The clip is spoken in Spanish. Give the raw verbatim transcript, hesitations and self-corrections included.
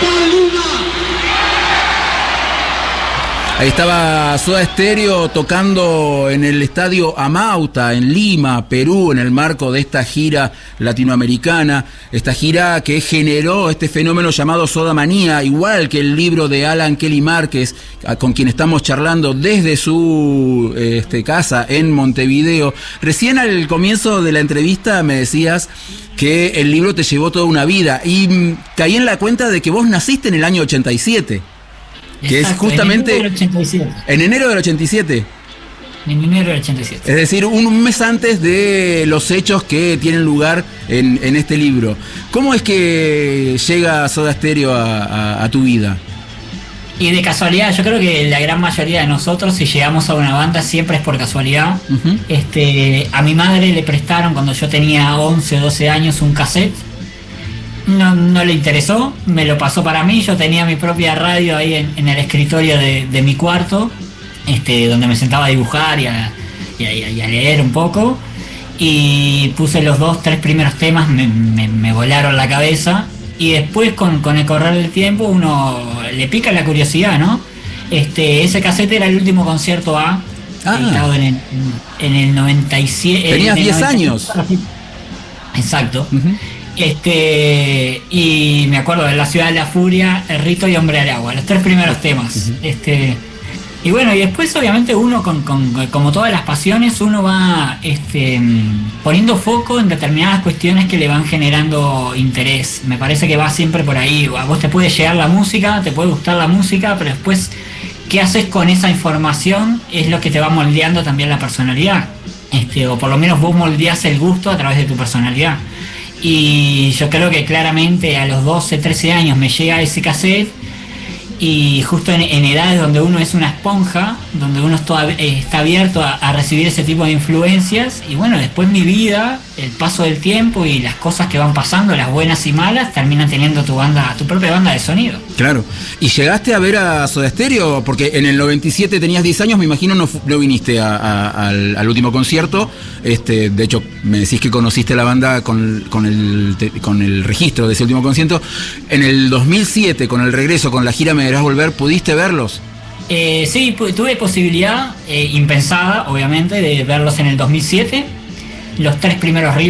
Ahí estaba Soda Stereo tocando en el estadio Amauta, en Lima, Perú, en el marco de esta gira latinoamericana, esta gira que generó este fenómeno llamado Soda Manía, igual que el libro de Alan Kelly Márquez, con quien estamos charlando desde su este, casa en Montevideo. Recién al comienzo de la entrevista me decías que el libro te llevó toda una vida y caí en la cuenta de que vos naciste en el año ochenta y siete. Que Exacto, es justamente en enero del ochenta y siete. En enero del ochenta y siete. En enero del ochenta y siete. Es decir, un mes antes de los hechos que tienen lugar en, en este libro. ¿Cómo es que llega Soda Stereo a, a, a tu vida? Y de casualidad, yo creo que la gran mayoría de nosotros, si llegamos a una banda, siempre es por casualidad. Uh-huh. Este, a mi madre le prestaron cuando yo tenía once o doce años un cassette. No, no le interesó, me lo pasó para mí. Yo tenía mi propia radio ahí en, en el escritorio de, de mi cuarto, este, donde me sentaba a dibujar y a, y, a, y a leer un poco. Y puse los dos, tres primeros temas, me, me, me volaron la cabeza. Y después, con, con el correr del tiempo, uno le pica la curiosidad, ¿no? Este, ese cassette era el último concierto A, ah. editado en el, en el noventa y siete. Tenías diez años. Exacto. Uh-huh. Este, y me acuerdo de La Ciudad de la Furia, El Rito y Hombre al Agua, los tres primeros temas. Uh-huh. Este, y bueno, y después obviamente uno con, con como todas las pasiones, uno va este, poniendo foco en determinadas cuestiones que le van generando interés. Me parece que va siempre por ahí. A vos te puede llegar la música, te puede gustar la música, pero después qué haces con esa información es lo que te va moldeando también la personalidad. Este, o por lo menos vos moldeás el gusto a través de tu personalidad. Y yo creo que claramente a los doce, trece años me llega ese cassette, y justo en, en edades donde uno es una esponja, donde uno está, eh, está abierto a, a recibir ese tipo de influencias. Y bueno, después mi vida, el paso del tiempo y las cosas que van pasando, las buenas y malas, terminan teniendo tu banda, tu propia banda de sonido. Claro. ¿Y llegaste a ver a Soda Stereo? Porque en el noventa y siete tenías diez años, me imagino no, no viniste a, a, al, al último concierto. Este, de hecho, me decís que conociste la banda con, con, el, con el registro de ese último concierto. En el dos mil siete, con el regreso, con la gira Me Verás Volver, ¿pudiste verlos? Eh, sí, tuve posibilidad, eh, impensada, obviamente, de verlos en el dos mil siete. Los tres primeros